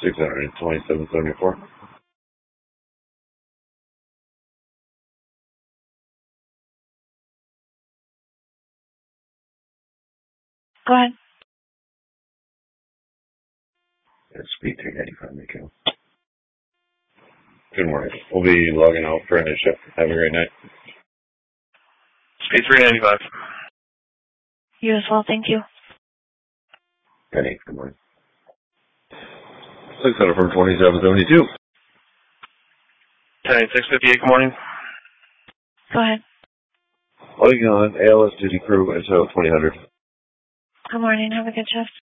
$627.74. Go ahead. Speed 395, Mikhail. Good morning. We'll be logging out for a new shift. Have a great night. Speed 395. You as well, thank you. Penny, good morning. 600 from 2772. Penny 658, good morning. Go ahead. Logging on ALS duty crew until 2000. Good morning, have a good shift.